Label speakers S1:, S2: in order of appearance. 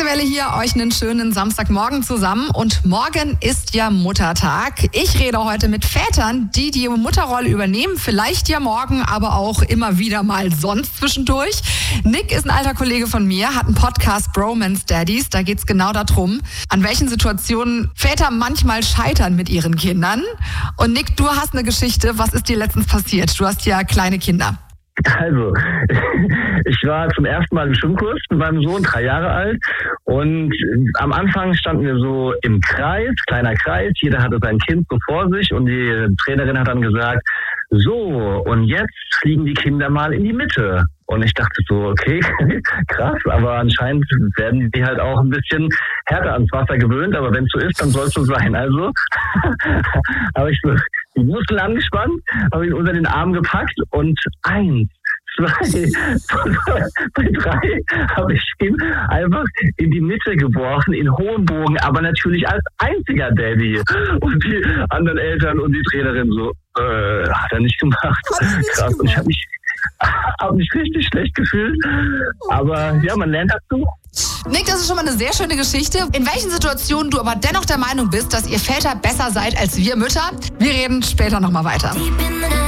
S1: Welle hier, euch einen schönen Samstagmorgen zusammen. Und morgen ist ja Muttertag. Ich rede heute mit Vätern, die die Mutterrolle übernehmen. Vielleicht ja morgen, aber auch immer wieder mal sonst zwischendurch. Nick ist ein alter Kollege von mir, hat einen Podcast Bromance Daddies. Da geht's genau darum, an welchen Situationen Väter manchmal scheitern mit ihren Kindern. Und Nick, du hast eine Geschichte. Was ist dir letztens passiert? Du hast ja kleine Kinder.
S2: Also, ich war zum ersten Mal im Schwimmkurs mit meinem Sohn, 3 Jahre alt. Und am Anfang standen wir so im Kreis, kleiner Kreis. Jeder hatte sein Kind so vor sich und die Trainerin hat dann gesagt, so, und jetzt fliegen die Kinder mal in die Mitte. Und ich dachte so, okay, krass, aber anscheinend werden die halt auch ein bisschen härter ans Wasser gewöhnt. Aber wenn es so ist, dann soll es so sein. Also habe ich so die Muskeln angespannt, habe ihn unter den Arm gepackt und 1, 2, bei 3 habe ich ihn einfach in die Mitte geworfen, in hohem Bogen, aber natürlich als einziger Daddy. Und die anderen Eltern und die Trainerin so, hat er nicht gemacht. Krass, und ich habe mich richtig schlecht gefühlt. Aber ja, man lernt dazu.
S1: Nick, das ist schon mal eine sehr schöne Geschichte. In welchen Situationen du aber dennoch der Meinung bist, dass ihr Väter besser seid als wir Mütter? Wir reden später nochmal weiter.